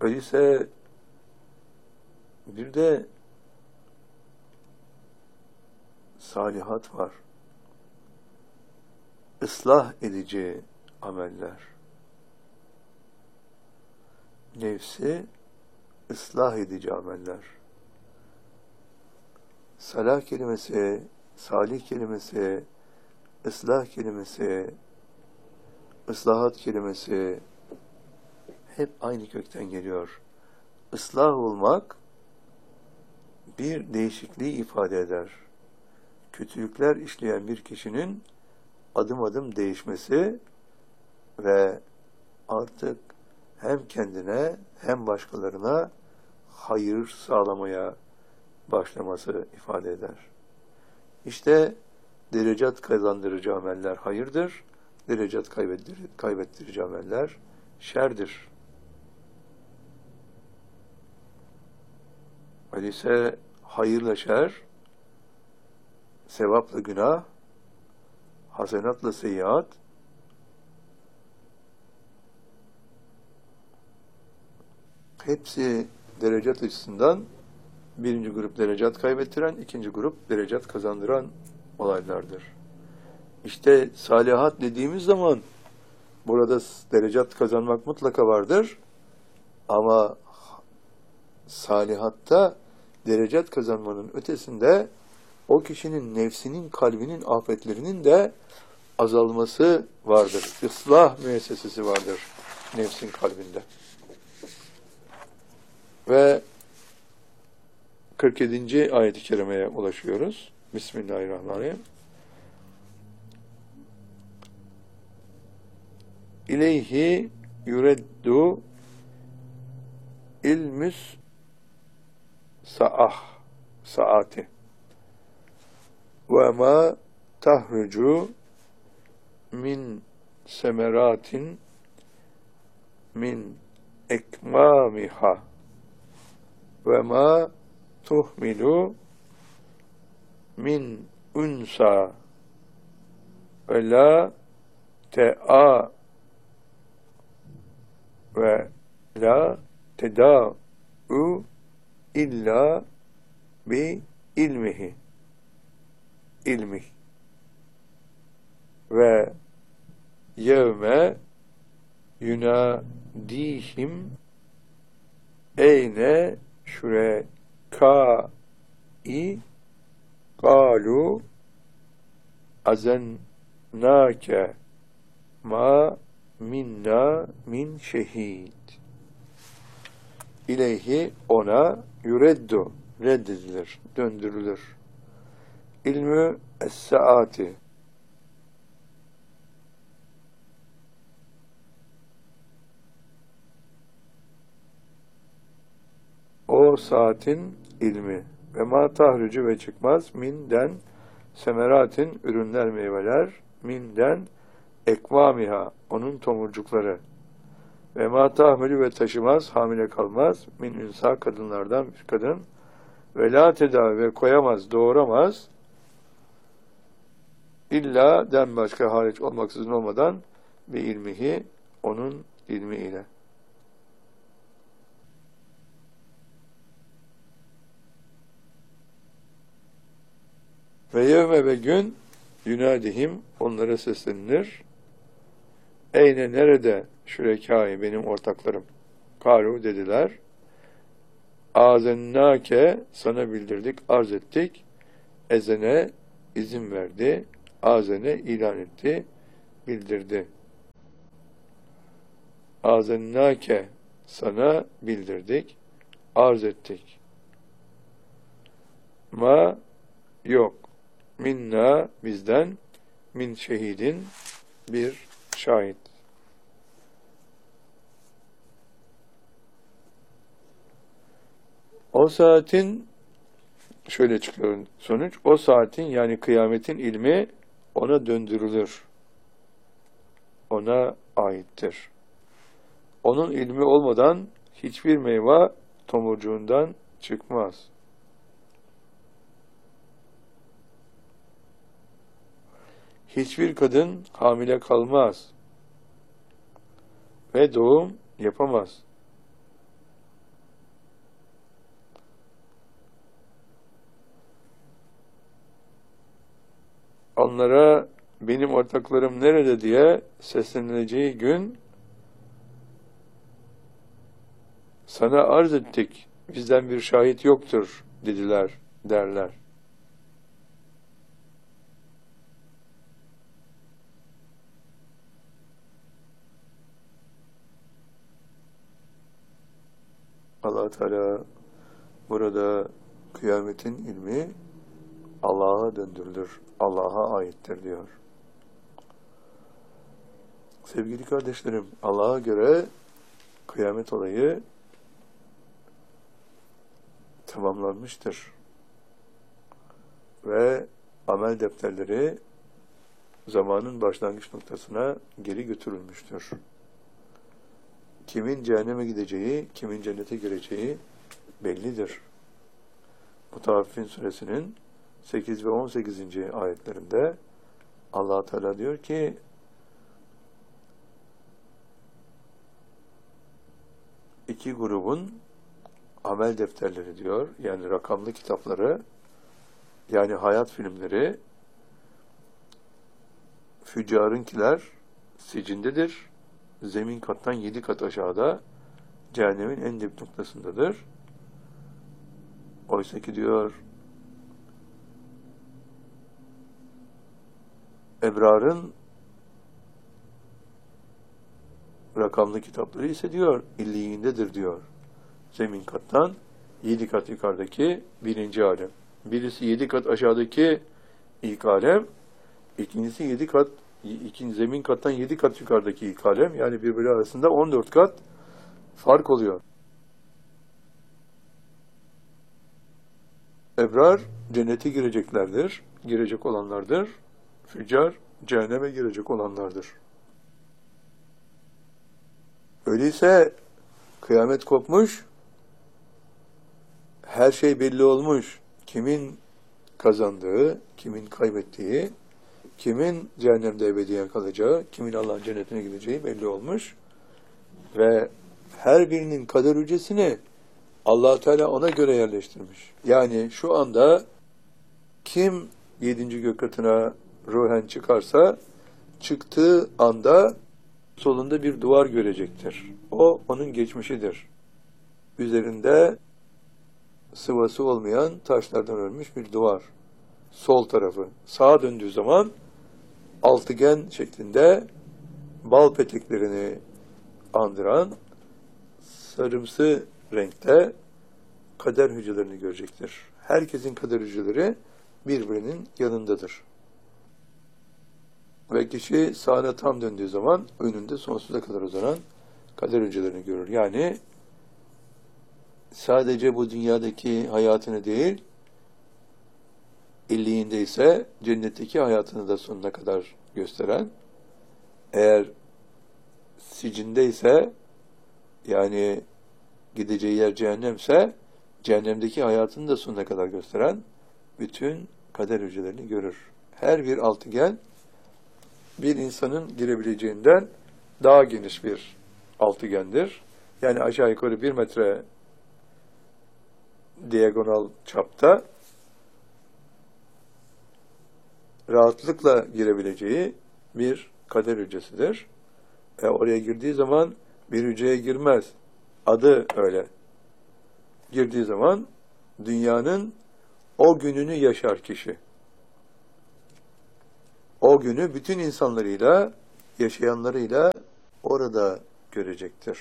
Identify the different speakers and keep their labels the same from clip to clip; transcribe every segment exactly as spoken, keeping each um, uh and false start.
Speaker 1: Öyleyse bir de salihat var. Islah edici ameller. Nefsi ıslah edici ameller. Salah kelimesi, salih kelimesi, ıslah kelimesi, ıslahat kelimesi hep aynı kökten geliyor. Islah olmak bir değişikliği ifade eder. Kötülükler işleyen bir kişinin adım adım değişmesi ve artık hem kendine hem başkalarına hayır sağlamaya başlaması ifade eder. İşte derecat kazandırıcı ameller hayırdır, derecat kaybettirici ameller şerdir. Öyleyse hayırla şer, sevapla günah, hasenatla seyyiat, hepsi derecat açısından birinci grup derecat kaybettiren, ikinci grup derecat kazandıran olaylardır. İşte salihat dediğimiz zaman burada derecat kazanmak mutlaka vardır ama salihatta derecat kazanmanın ötesinde o kişinin nefsinin, kalbinin afetlerinin de azalması vardır. Islah müessesesi vardır nefsin kalbinde. Ve kırk yedinci ayet-i kerimeye ulaşıyoruz. Bismillahirrahmanirrahim. İleyhi yureddu ilmüs sa'ah saati ve ma tahrucu min semeratin min ekmamiha ve ma tuhmilu min unsa ve la te'a ve la teda'u illa bi ilmihi ilmi ve yevme yunadihim eyne şurekai kalu azennâke ma minna min şehid. İleyhi ona yureddu reddedilir, döndürülür. İlmü es-saati o saatin ilmi ve ma tahrucu ve çıkmaz minden semeratin ürünler meyveler minden ekvamiha onun tomurcukları ve ma tahmülü ve taşımaz hamile kalmaz min insa kadınlardan bir kadın ve la tedavi ve koyamaz doğuramaz illa den başka hariç olmaksızın olmadan bir ilmihi onun ilmi ile. Ve yevme ve gün yunadihim onlara seslenilir. Eyne nerede şürekâi benim ortaklarım? Kalu dediler. Azennâke sana bildirdik, arz ettik. Ezene izin verdi. Azene ilan etti, bildirdi. Azennâke sana bildirdik, arz ettik. Ma yok. Minna bizden min şehidin bir şahit. O saatin şöyle çıkıyor sonuç. O saatin yani kıyametin ilmi ona döndürülür. Ona aittir. Onun ilmi olmadan hiçbir meyve tomurcuğundan çıkmaz. Hiçbir kadın hamile kalmaz ve doğum yapamaz. onlara benim ortaklarım nerede diye seslenileceği gün sana arz ettik, bizden bir şahit yoktur dediler, derler. Allah Teala burada kıyametin ilmi Allah'a döndürülür, Allah'a aittir diyor. Sevgili kardeşlerim, Allah'a göre kıyamet olayı tamamlanmıştır. Ve amel defterleri zamanın başlangıç noktasına geri götürülmüştür. Kimin cehenneme gideceği, kimin cennete gireceği bellidir. Mutaffifin suresinin sekiz ve on sekizinci ayetlerinde Allah Teala diyor ki iki grubun amel defterleri diyor, yani rakamlı kitapları, yani hayat filmleri, füccarınkiler sicindedir. Zemin kattan yedi kat aşağıda, cehennemin en dip noktasındadır. Oysa ki diyor, ebrarın rakamlı kitapları ise diyor, illiyindedir diyor. Zemin kattan yedi kat yukarıdaki birinci alem. Birisi yedi kat aşağıdaki ilk alem, ikincisi yedi kat, ikinci zemin kattan yedi kat yukarıdaki ilk alem, yani birbiri arasında on dört kat fark oluyor. Ebrar cennete gireceklerdir, girecek olanlardır. Füccar cehenneme girecek olanlardır. Öyleyse kıyamet kopmuş, her şey belli olmuş. Kimin kazandığı, kimin kaybettiği, kimin cehennemde ebediyen kalacağı, kimin Allah'ın cennetine gideceği belli olmuş. Ve her birinin kader hücresini Allah Teala ona göre yerleştirmiş. Yani şu anda kim yedinci gök katına ruhen çıkarsa, çıktığı anda solunda bir duvar görecektir. O onun geçmişidir. Üzerinde sıvası olmayan taşlardan örülmüş bir duvar. Sol tarafı. Sağa döndüğü zaman altıgen şeklinde bal peteklerini andıran sarımsı renkte kader hücrelerini görecektir. Herkesin kader hücreleri birbirinin yanındadır. Ve kişi sağına tam döndüğü zaman önünde sonsuza kadar uzanan kader hücrelerini görür. Yani sadece bu dünyadaki hayatını değil, illiğinde ise cennetteki hayatını da sonuna kadar gösteren, eğer sicinde ise, yani gideceği yer cehennemse, cehennemdeki hayatını da sonuna kadar gösteren bütün kader hücrelerini görür. Her bir altıgen bir insanın girebileceğinden daha geniş bir altıgendir. Yani aşağı yukarı bir metre diagonal çapta rahatlıkla girebileceği bir kader hücresidir. E oraya girdiği zaman bir hücreye girmez. Adı öyle. Girdiği zaman dünyanın o gününü yaşar kişi. O günü bütün insanlarıyla, yaşayanlarıyla orada görecektir.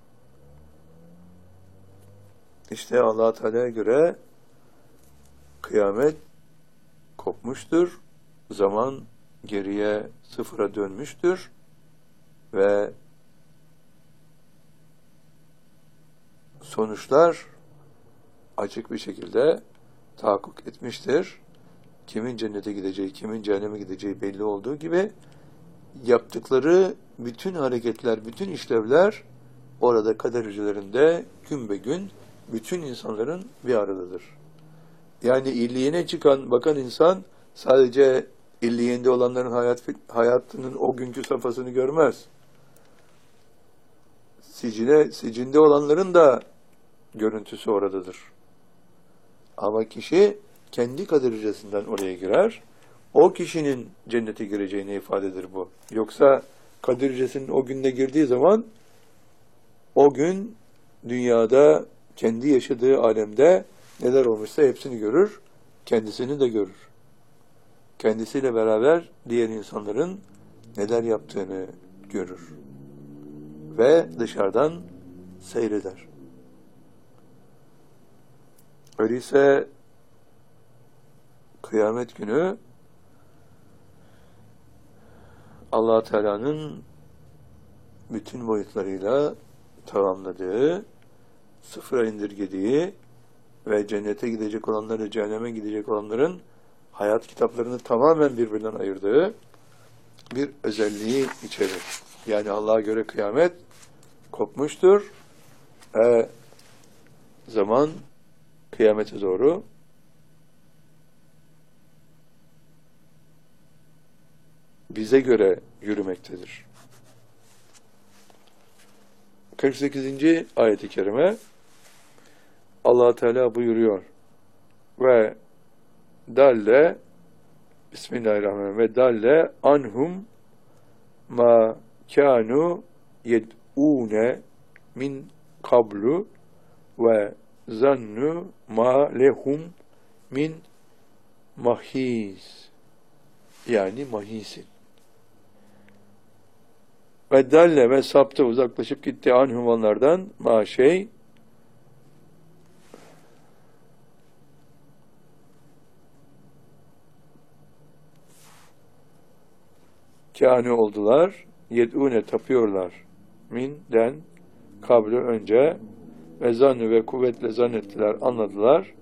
Speaker 1: İşte Allah Teala'ya göre kıyamet kopmuştur. Zaman geriye sıfıra dönmüştür ve sonuçlar açık bir şekilde tahakkuk etmiştir. Kimin cennete gideceği, kimin cehenneme gideceği belli olduğu gibi yaptıkları bütün hareketler, bütün işlevler orada kader hücrelerinde gün be gün bütün insanların bir aradadır. Yani illiğine çıkan, bakan insan sadece illiğinde olanların hayat, hayatının o günkü safhasını görmez. Sicine, sicinde olanların da görüntüsü oradadır. Ama kişi kendi kader hücresinden oraya girer. O kişinin cennete gireceğine ifadedir bu. Yoksa Kadir Gecesi'nin o günde girdiği zaman o gün dünyada kendi yaşadığı alemde neler olmuşsa hepsini görür, kendisini de görür. Kendisiyle beraber diğer insanların neler yaptığını görür ve dışarıdan seyreder. Öyleyse kıyamet günü Allah Teala'nın bütün boyutlarıyla tamamladığı, sıfıra indirgediği ve cennete gidecek olanları, cehenneme gidecek olanların hayat kitaplarını tamamen birbirinden ayırdığı bir özelliği içerir. Yani Allah'a göre kıyamet kopmuştur. E, zaman kıyamete doğru bize göre yürümektedir. kırk sekizinci ayet-i kerime Allah Teala buyuruyor ve dalle Bismillahirrahmanirrahim ve dalle anhum ma kanu yed'une min kablu ve zannu ma lehum min mahiz, yani mahisin. Ve dalle ve saptı, uzaklaşıp gitti anhum onlardan ma şey kâni oldular, yed'une tapıyorlar, minden kabli önce, ve zannı ve kuvvetle zannettiler, anladılar,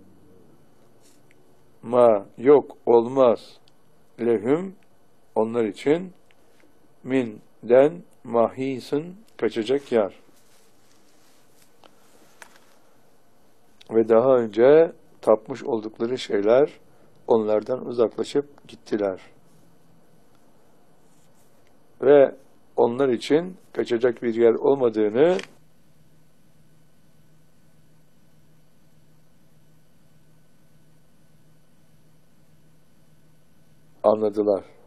Speaker 1: ma yok olmaz, lehum onlar için, minden mahisin kaçacak yer. Ve daha önce tapmış oldukları şeyler onlardan uzaklaşıp gittiler. Ve onlar için kaçacak bir yer olmadığını anladılar.